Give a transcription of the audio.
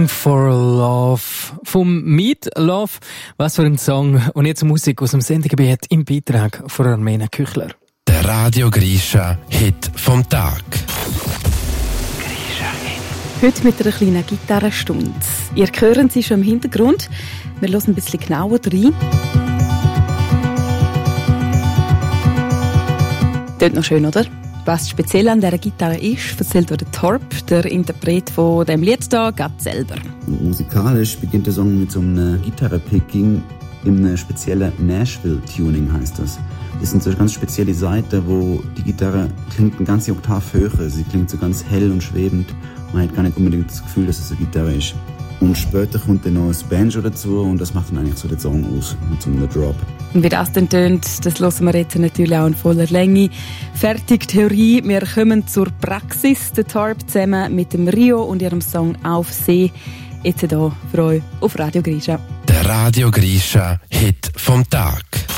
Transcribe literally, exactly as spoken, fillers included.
For Love vom Meat Love. Was für ein Song. Und jetzt Musik aus dem Sendegebiet im Beitrag von Armena Küchler. Der Radio Grisha Hit vom Tag. Heute mit einer kleinen Gitarrenstunde. Ihr hören sie schon im Hintergrund. Wir hören ein bisschen genauer rein. Klingt noch schön, oder? Was speziell an dieser Gitarre ist, erzählt der Torp, der Interpret von diesem Lied hier, gerade selber. Musikalisch beginnt der Song mit so einem Gitarre-Picking in einem speziellen Nashville-Tuning, heißt das. Das sind so ganz spezielle Seiten, wo die Gitarre klingt eine ganze Oktave höher. Sie klingt so ganz hell und schwebend. Man hat gar nicht unbedingt das Gefühl, dass es eine Gitarre ist. Und später kommt dann noch ein Banjo dazu und das macht dann eigentlich so den Song aus, mit so einem Drop. Und wie das dann tönt, das hören wir jetzt natürlich auch in voller Länge. Fertig Theorie, wir kommen zur Praxis. Der Torp zusammen mit dem Rio und ihrem Song «Auf See». Jetzt hier für euch auf Radio Grisha. Der Radio Grisha Hit vom Tag.